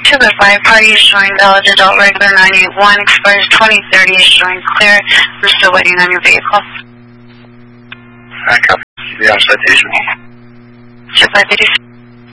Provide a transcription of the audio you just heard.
205 party showing valid adult regular 981, expires 2030, showing clear. We're still waiting on your vehicle. I copy. The citation. 2586.